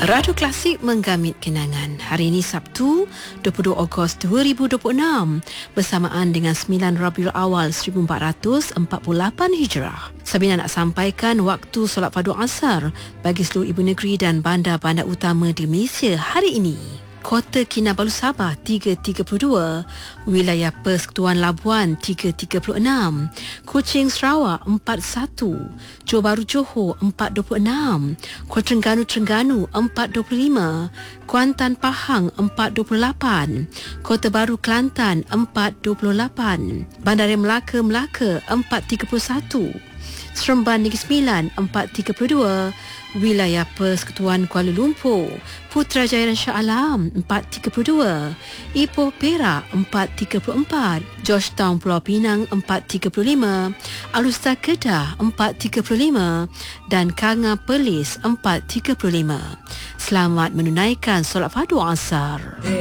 Radio Klasik menggamit kenangan. Hari ini Sabtu, 22 Ogos 2026, bersamaan dengan 9 Rabiul Awal 1448 Hijrah. Sabina nak sampaikan waktu solat fardu asar bagi seluruh ibu negeri dan bandar-bandar utama di Malaysia hari ini. Kota Kinabalu Sabah 3.32, Wilayah Persekutuan Labuan 3.36, Kuching Sarawak 41, Johor Bahru Johor 4.26, Kuala Terengganu 4.25, Kuantan Pahang 4.28, Kota Baru Kelantan 4.28, Bandaraya Melaka 4.31, Seremban Negeri Sembilan 4.32, Wilayah Persekutuan Kuala Lumpur, Putrajaya dan Shah Alam 4.32, Ipoh Perak 4.34, Georgetown Pulau Pinang 4.35, Alustar Kedah 4.35 dan Kanga Perlis 4.35. Selamat menunaikan solat fardu asar.